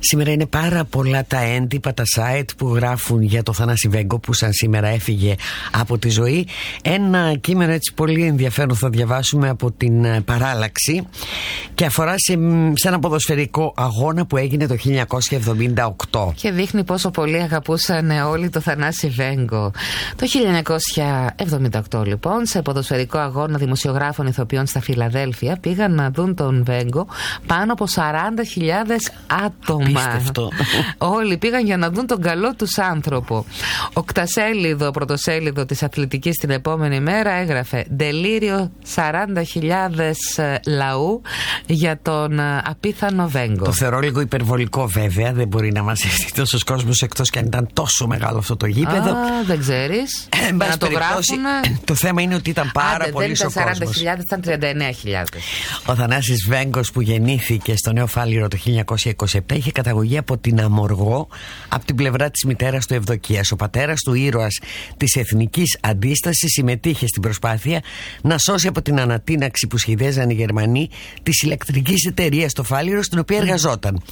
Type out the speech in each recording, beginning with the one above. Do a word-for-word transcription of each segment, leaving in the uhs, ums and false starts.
Σήμερα είναι πάρα πολλά τα έντυπα, τα site που γράφουν για το Θανάση Βέγκο, που σαν σήμερα έφυγε από τη ζωή. Ένα κείμενο έτσι πολύ ενδιαφέρον θα διαβάσουμε από την Παράλλαξη και αφορά σε, σε ένα ποδοσφαιρικό αγώνα που έγινε το χίλια εννιακόσια εβδομήντα οκτώ. Και δείχνει πόσο πολύ αγαπούσαν όλοι το Θανάση Βέγκο. Το χίλια εννιακόσια εβδομήντα οκτώ λοιπόν, σε ποδοσφαιρικό αγώνα δημοσιογράφων ηθοποιών στα Φιλαδέλφια, πήγαν να δουν τον Βέγκο πάνω από σαράντα χιλιάδες άτομα. Πίστευτο. Όλοι πήγαν για να δουν τον καλό τους άνθρωπο. Οκτασέλιδο πρωτοσέλιδο της Αθλητικής την επόμενη μέρα έγραφε «Ντελήριο σαράντα χιλιάδες λαού για τον απίθανο Βέγκο». Το θεωρώ λίγο υπερβολικό βέβαια. Δεν μπορεί να μαζευτεί τόσος κόσμος, εκτός και αν ήταν τόσο μεγάλο αυτό το γήπεδο. Α, δεν ξέρεις. Ε, να το γράφουνε. Το θέμα είναι ότι ήταν πάρα Άντε, πολύ ο κόσμος. Δεν ήταν σαράντα χιλιάδες, ήταν τριάντα εννέα χιλιάδες. Ο Θανάσης Βέγκος, που γεννήθηκε στο Νέο Φάληρο το χίλια εννιακόσια είκοσι επτά, είχε καταγωγή από την Αμοργό, από την πλευρά της μητέρας του Ευδοκίας. Ο πατέρας του, ήρωας της εθνικής αντίστασης, συμμετείχε στην προσπάθεια να σώσει από την ανατείναξη που σχεδιάζαν οι Γερμανοί της ηλεκτρικής εταιρείας στο Φάληρο, στην οποία εργαζόταν.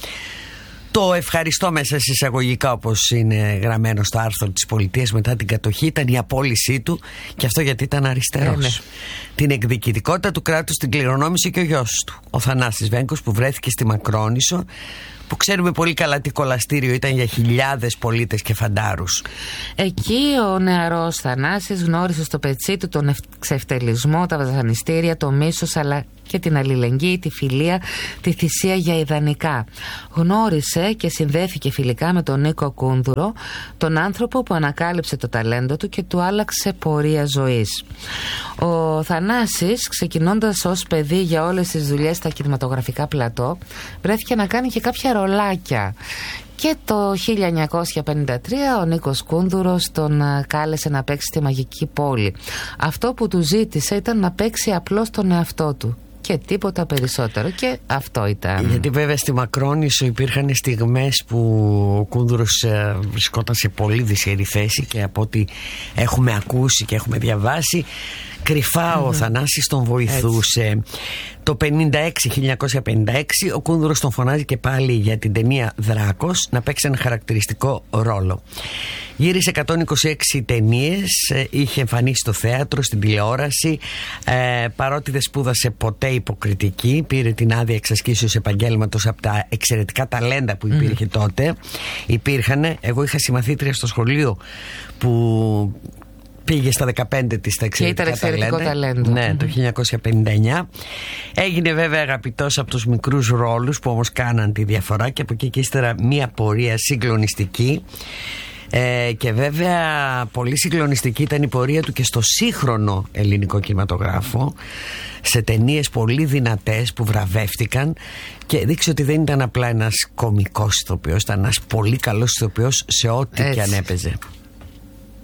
Το ευχαριστώ μέσα εισαγωγικά, όπως είναι γραμμένο στο άρθρο της Πολιτείας μετά την κατοχή, ήταν η απόλυσή του, και αυτό γιατί ήταν αριστερός. Ε, ναι. Την εκδικητικότητα του κράτους την κληρονόμησε και ο γιος του, ο Θανάσης Βέγκος, που βρέθηκε στη Μακρόνισσο, που ξέρουμε πολύ καλά τι κολαστήριο ήταν για χιλιάδες πολίτες και φαντάρους. Εκεί ο νεαρός Θανάσης γνώρισε στο πετσί του τον εξευτελισμό, τα βασανιστήρια, το μίσος, αλλά και την αλληλεγγύη, τη φιλία, τη θυσία για ιδανικά. Γνώρισε και συνδέθηκε φιλικά με τον Νίκο Κούνδουρο, τον άνθρωπο που ανακάλυψε το ταλέντο του και του άλλαξε πορεία ζωής. Ο Θανάσης, ξεκινώντας ως παιδί για όλες τις δουλειές στα κινηματογραφικά πλατό, βρέθηκε να κάνει και κάποια ρολάκια. Και το χίλια εννιακόσια πενήντα τρία ο Νίκος Κούνδουρος τον κάλεσε να παίξει στη Μαγική Πόλη. Αυτό που του ζήτησε ήταν να παίξει απλώς τον εαυτό του και τίποτα περισσότερο, και αυτό ήταν. Γιατί βέβαια στη Μακρόνισσο υπήρχαν στιγμές που ο Κούνδουρος ε, βρισκόταν σε πολύ δυσχερή θέση, και από ό,τι έχουμε ακούσει και έχουμε διαβάσει, κρυφά mm-hmm. ο Θανάσης τον βοηθούσε. Έτσι. Το χίλια εννιακόσια πενήντα έξι ο Κούνδουρος τον φωνάζει και πάλι για την ταινία Δράκος να παίξει ένα χαρακτηριστικό ρόλο. Γύρισε εκατόν είκοσι έξι ταινίες, είχε εμφανίσει στο θέατρο, στην τηλεόραση, ε, παρότι δεν σπούδασε ποτέ υποκριτική, πήρε την άδεια εξασκήσεως επαγγέλματος από τα εξαιρετικά ταλέντα που υπήρχε mm. τότε. Υπήρχανε, εγώ είχα συμμαθήτρια στο σχολείο που πήγε στα δεκαπέντε της στα εξαιρετικά και ήταν εξαιρετικό ταλέντο. Ναι, mm-hmm. το χίλια εννιακόσια πενήντα εννιά. Έγινε βέβαια αγαπητός από τους μικρούς ρόλους που όμως κάναν τη διαφορά, και από εκεί και ύστερα μια πορεία συγκλονιστική. Ε, και βέβαια πολύ συγκλονιστική ήταν η πορεία του και στο σύγχρονο ελληνικό κινηματογράφο, σε ταινίες πολύ δυνατές που βραβεύτηκαν, και δείξε ότι δεν ήταν απλά ένας κωμικός ηθοποιός, ήταν ένας πολύ καλός ηθοποιός σε ό,τι και αν έπαιζε.